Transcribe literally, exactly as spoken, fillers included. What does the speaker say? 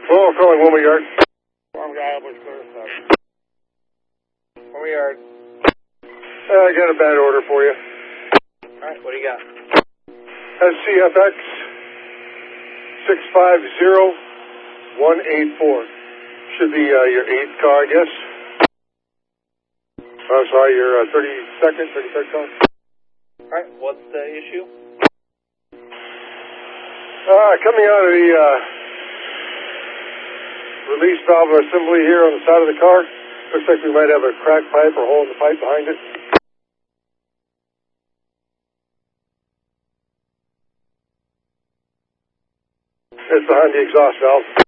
Hello, calling Wilma Yard. Wrong guy, Elbows clear. Wilma Yard. Uh, I got a bad order for you. Alright, what do you got? S C F X six five zero one eight four. Should be uh, your eighth car, I guess. Oh, sorry, your uh, thirty-second, thirty-third car. Alright, what's the issue? Uh, coming out of the uh, release valve assembly here on the side of the car. Looks like we might have a cracked pipe or hole in the pipe behind it. It's behind the exhaust valve.